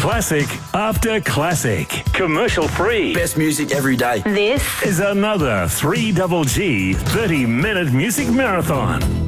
Classic after classic. Commercial free. Best music every day. This Is another 3GG 30-minute music marathon.